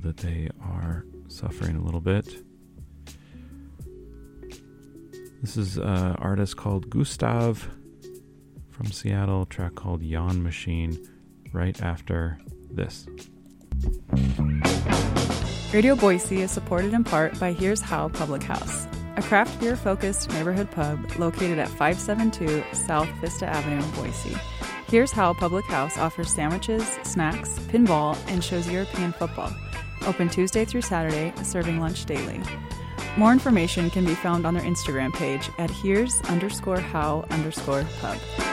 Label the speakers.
Speaker 1: that they are suffering a little bit. This is an artist called Gustav from Seattle, a track called Yawn Machine, right after this.
Speaker 2: Radio Boise is supported in part by Here's How Public House, a craft beer-focused neighborhood pub located at 572 South Vista Avenue in Boise. Here's How Public House offers sandwiches, snacks, pinball, and shows European football. Open Tuesday through Saturday, serving lunch daily. More information can be found on their Instagram page at here's_how_pub.